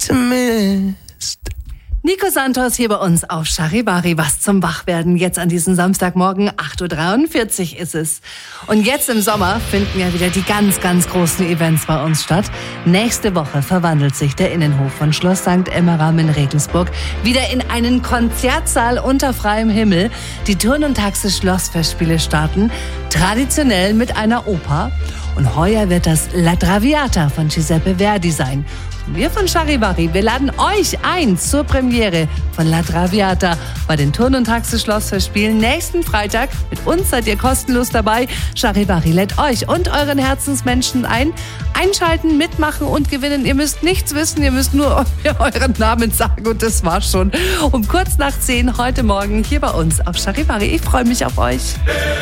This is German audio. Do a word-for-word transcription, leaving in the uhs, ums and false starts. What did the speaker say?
Optimist. Nico Santos hier bei uns auf Charivari. Was zum Wachwerden jetzt an diesem Samstagmorgen. acht Uhr dreiundvierzig ist es. Und jetzt im Sommer finden ja wieder die ganz, ganz großen Events bei uns statt. Nächste Woche verwandelt sich der Innenhof von Schloss Sankt Emmeram in Regensburg wieder in einen Konzertsaal unter freiem Himmel. Die Turn- und Taxis-Schlossfestspiele starten traditionell mit einer Oper. Und heuer wird das La Traviata von Giuseppe Verdi sein. Wir von Charivari, wir laden euch ein zur Premiere von La Traviata bei den Turn- und Taxis-Schlossfestspielen nächsten Freitag. Mit uns seid ihr kostenlos dabei. Charivari lädt euch und euren Herzensmenschen ein. Einschalten, mitmachen und gewinnen. Ihr müsst nichts wissen, ihr müsst nur euren Namen sagen und das war's schon. Um kurz nach zehn heute Morgen hier bei uns auf Charivari. Ich freue mich auf euch.